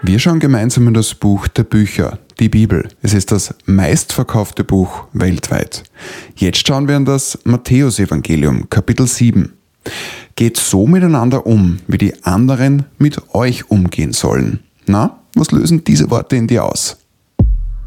Wir schauen gemeinsam in das Buch der Bücher, die Bibel. Es ist das meistverkaufte Buch weltweit. Jetzt schauen wir in das Matthäusevangelium, Kapitel 7. Geht so miteinander um, wie die anderen mit euch umgehen sollen. Na, was lösen diese Worte in dir aus?